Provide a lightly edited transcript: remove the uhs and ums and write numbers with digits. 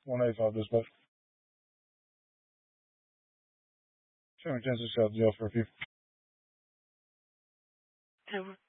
185 dispatch. Showing 10-6 out of jail for a few. 10-4.